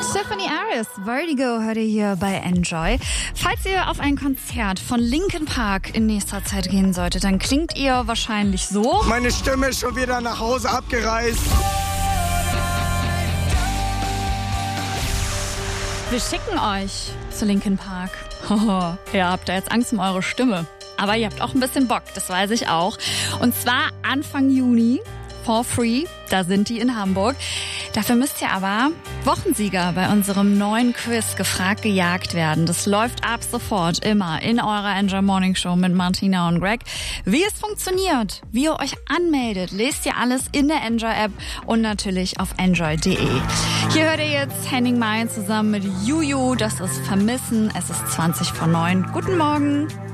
Stephanie Aris, Vertigo hört ihr hier bei Enjoy. Falls ihr auf ein Konzert von Linkin Park in nächster Zeit gehen solltet, dann klingt ihr wahrscheinlich so. Meine Stimme ist schon wieder nach Hause abgereist. Wir schicken euch zu Linkin Park. Ihr habt da jetzt Angst um eure Stimme. Aber ihr habt auch ein bisschen Bock, das weiß ich auch. Und zwar Anfang Juni, for free, da sind die in Hamburg. Dafür müsst ihr aber Wochensieger bei unserem neuen Quiz gefragt gejagt werden. Das läuft ab sofort immer in eurer Enjoy Morning Show mit Martina und Greg. Wie es funktioniert, wie ihr euch anmeldet, lest ihr alles in der Enjoy App und natürlich auf enjoy.de. Hier hört ihr jetzt Henning May zusammen mit Juju. Das ist Vermissen. Es ist 20 vor 9. Guten Morgen.